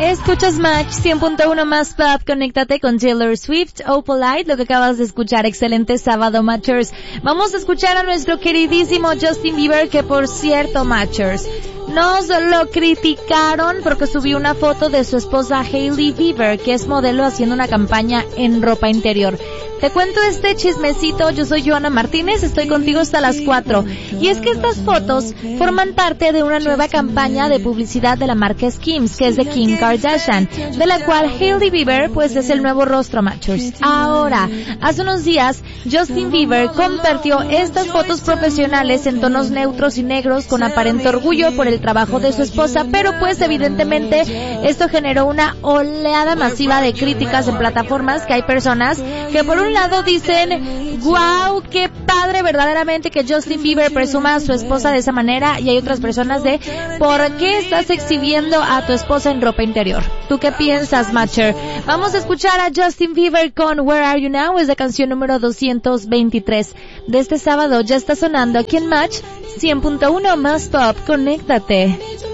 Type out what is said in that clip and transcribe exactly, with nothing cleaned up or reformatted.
Escuchas Match cien punto uno más Pop, conéctate con Taylor Swift, Oh Polite, lo que acabas de escuchar, excelente sábado, Matchers. Vamos a escuchar a nuestro queridísimo Justin Bieber, que por cierto, Matchers, nos lo criticaron porque subió una foto de su esposa Hailey Bieber, que es modelo haciendo una campaña en ropa interior. Te cuento este chismecito, yo soy Joana Martínez, estoy contigo hasta las cuatro. Y es que estas fotos forman parte de una nueva campaña de publicidad de la marca Skims, que es de Kim Kardashian, de la cual Hailey Bieber pues es el nuevo rostro, Matchers. Ahora, hace unos días, Justin Bieber compartió estas fotos profesionales en tonos neutros y negros con aparente orgullo por el trabajo de su esposa, pero pues evidentemente esto generó una oleada masiva de críticas en plataformas, que hay personas que por un lado dicen, wow, qué padre verdaderamente que Justin Bieber presuma a su esposa de esa manera, y hay otras personas de, ¿por qué estás exhibiendo a tu esposa en ropa interior? ¿Tú qué piensas, Matcher? Vamos a escuchar a Justin Bieber con Where Are You Now, es la canción número doscientos veintitrés de este sábado, ya está sonando aquí en Match cien punto uno más Pop, conéctate.